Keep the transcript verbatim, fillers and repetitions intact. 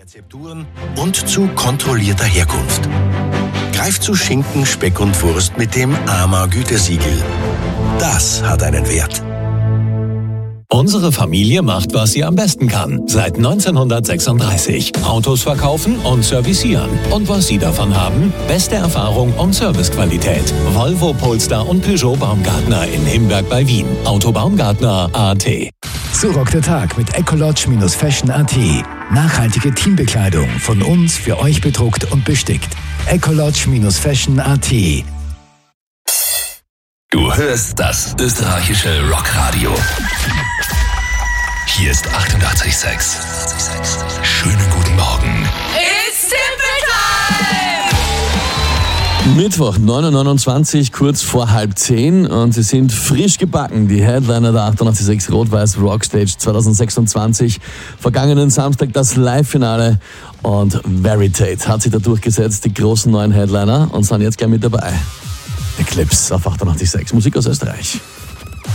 Rezepturen und zu kontrollierter Herkunft. Greift zu Schinken, Speck und Wurst mit dem A M A-Gütesiegel. Das hat einen Wert. Unsere Familie macht, was sie am besten kann. Seit neunzehnhundertsechsunddreißig. Autos verkaufen und servicieren. Und was Sie davon haben? Beste Erfahrung und Servicequalität. Volvo, Polestar und Peugeot Baumgartner in Himberg bei Wien. Autobaumgartner Punkt a t. So rockt der Tag mit Ecolodge-Fashion Punkt a t. Nachhaltige Teambekleidung von uns für euch bedruckt und bestickt. Ecolodge-Fashion Punkt a t. Du hörst das österreichische Rockradio. Hier ist achtundachtzig Komma sechs. Schönen guten Morgen. It's Simple Time! Mittwoch, neun Uhr neunundzwanzig, kurz vor halb zehn, und sie sind frisch gebacken. Die Headliner der achtundachtzig Komma sechs Rot-Weiß Rockstage zweitausendsechsundzwanzig. Vergangenen Samstag das Live-Finale, und Veritate hat sich da durchgesetzt, die großen neuen Headliner, und sind jetzt gleich mit dabei. Eclipse auf achtundachtzig Komma sechs, Musik aus Österreich.